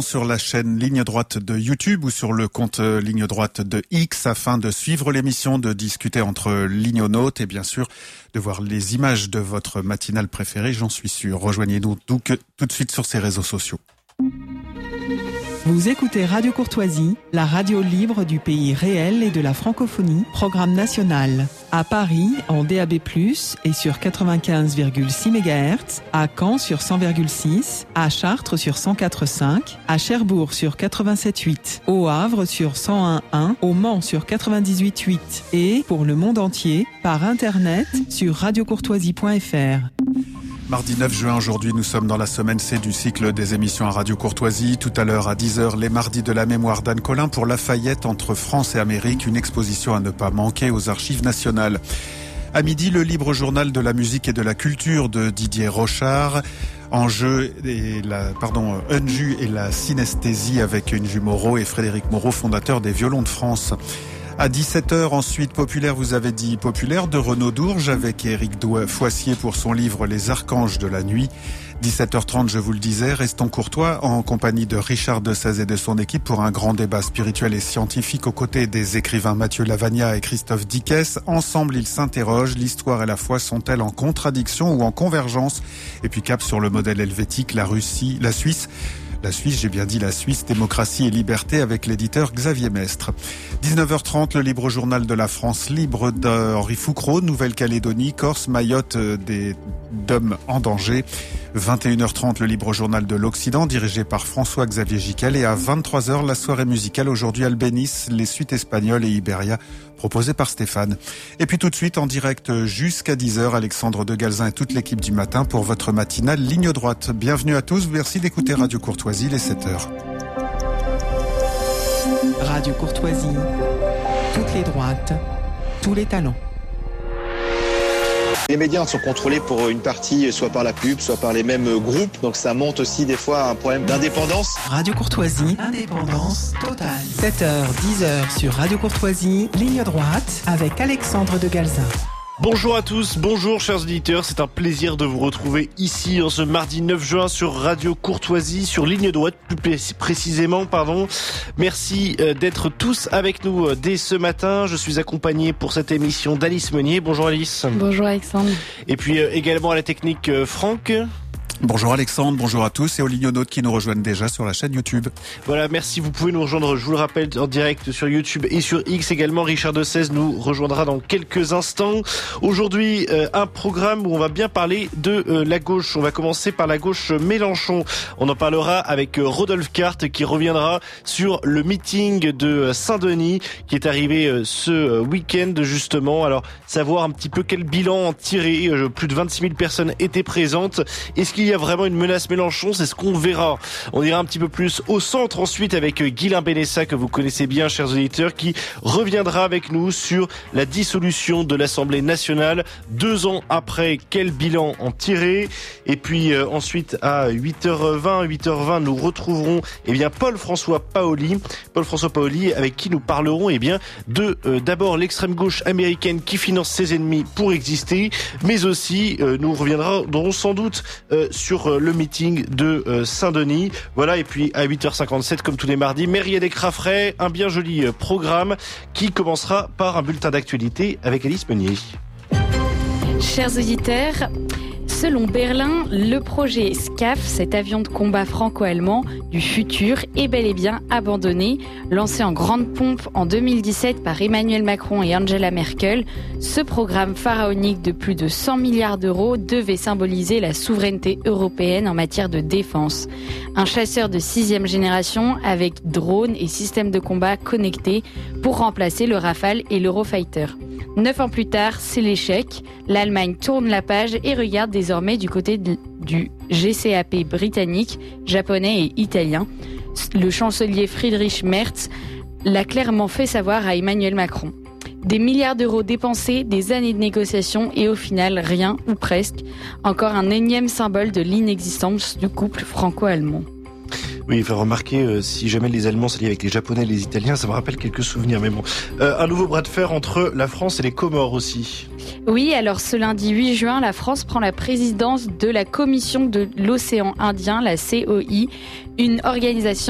également sur la chaîne Ligne Droite de YouTube ou sur le compte Ligne Droite de X afin de suivre l'émission, de discuter entre lignonautes et bien sûr de voir les images de votre matinale préférée, j'en suis sûr. Rejoignez-nous donc tout de suite sur ces réseaux sociaux. Vous écoutez Radio Courtoisie, la radio libre du pays réel et de la francophonie, programme national. À Paris, en DAB+, et sur 95,6 MHz, à Caen sur 100,6, à Chartres sur 104,5, à Cherbourg sur 87,8, au Havre sur 101,1, au Mans sur 98,8 et, pour le monde entier, par Internet sur radiocourtoisie.fr. Mardi 9 juin, aujourd'hui, nous sommes dans la semaine C du cycle des émissions à Radio Courtoisie. Tout à l'heure, à 10h, les mardis de la mémoire d'Anne Collin pour Lafayette entre France et Amérique, une exposition à ne pas manquer aux Archives nationales. À midi, le libre journal de la musique et de la culture de Didier Rochard. Unju et la synesthésie avec Unju Moreau et Frédéric Moreau, fondateur des Violons de France. À 17h, ensuite, Populaire, vous avez dit Populaire, de Renaud Dourges avec Éric Foissier pour son livre Les Archanges de la Nuit. 17h30, je vous le disais, restons courtois en compagnie de Richard Desèze et de son équipe pour un grand débat spirituel et scientifique aux côtés des écrivains Mathieu Lavagna et Christophe Dickès. Ensemble, ils s'interrogent, l'histoire et la foi sont-elles en contradiction ou en convergence? Et puis cap sur le modèle helvétique, la Suisse, j'ai bien dit la Suisse, démocratie et liberté avec l'éditeur Xavier Mestre. 19h30, le libre journal de la France libre d'Henri Foucrault, Nouvelle-Calédonie, Corse, Mayotte, des DOM en danger. 21h30, le libre journal de l'Occident, dirigé par François-Xavier Giquel. Et à 23h, la soirée musicale, aujourd'hui Albéniz, les suites espagnoles et Iberia, proposées par Stéphane. Et puis tout de suite, en direct jusqu'à 10h, Alexandre de Galzin et toute l'équipe du matin pour votre matinale Ligne Droite. Bienvenue à tous, merci d'écouter Radio Courtoisie, les 7h. Radio Courtoisie, toutes les droites, tous les talents. Les médias sont contrôlés pour une partie soit par la pub, soit par les mêmes groupes. Donc ça monte aussi des fois à un problème d'indépendance. Radio Courtoisie, indépendance totale. 7h, 10h sur Radio Courtoisie, Ligne Droite avec Alexandre de Galzin. Bonjour à tous, bonjour chers auditeurs, c'est un plaisir de vous retrouver ici en ce mardi 9 juin sur Radio Courtoisie, sur Ligne Droite plus précisément, Merci d'être tous avec nous dès ce matin. Je suis accompagné pour cette émission d'Alice Meunier. Bonjour Alice. Bonjour Alexandre. Et puis également à la technique Franck. Bonjour Alexandre, bonjour à tous et aux lignonautes qui nous rejoignent déjà sur la chaîne YouTube. Voilà, merci, vous pouvez nous rejoindre, je vous le rappelle, en direct sur YouTube et sur X également. Richard Desèze nous rejoindra dans quelques instants. Aujourd'hui, un programme où on va bien parler de la gauche. On va commencer par la gauche Mélenchon. On en parlera avec Rodolphe Carte qui reviendra sur le meeting de Saint-Denis qui est arrivé ce week-end justement. Alors, savoir un petit peu quel bilan en tirer. Plus de 26 000 personnes étaient présentes. Est-ce qu'il y a vraiment une menace Mélenchon? C'est ce qu'on verra. On ira un petit peu plus au centre ensuite avec Guilain Benessa que vous connaissez bien, chers auditeurs, qui reviendra avec nous sur la dissolution de l'Assemblée nationale 2 ans après. Quel bilan en tirer? Et puis ensuite à 8h20, nous retrouverons Paul-François Paoli avec qui nous parlerons de d'abord l'extrême gauche américaine qui finance ses ennemis pour exister, mais aussi nous reviendrons sans doute sur le meeting de Saint-Denis. Voilà, et puis à 8h57, comme tous les mardis, Myriade Craffray, un bien joli programme qui commencera par un bulletin d'actualité avec Alice Meunier. Chers auditeurs, selon Berlin, le projet SCAF, cet avion de combat franco-allemand du futur, est bel et bien abandonné. Lancé en grande pompe en 2017 par Emmanuel Macron et Angela Merkel, ce programme pharaonique de plus de 100 milliards d'euros devait symboliser la souveraineté européenne en matière de défense. Un chasseur de 6e génération avec drones et systèmes de combat connectés pour remplacer le Rafale et l'Eurofighter. 9 ans plus tard, c'est l'échec. L'Allemagne tourne la page et regarde désormais du côté du GCAP britannique, japonais et italien. Le chancelier Friedrich Merz l'a clairement fait savoir à Emmanuel Macron. Des milliards d'euros dépensés, des années de négociations et au final rien ou presque. Encore un énième symbole de l'inexistence du couple franco-allemand. Oui, il faut remarquer, si jamais les Allemands s'allient avec les Japonais et les Italiens, ça me rappelle quelques souvenirs. Mais bon, un nouveau bras de fer entre la France et les Comores aussi. Oui, alors ce lundi 8 juin, la France prend la présidence de la Commission de l'Océan Indien, la COI, une organisation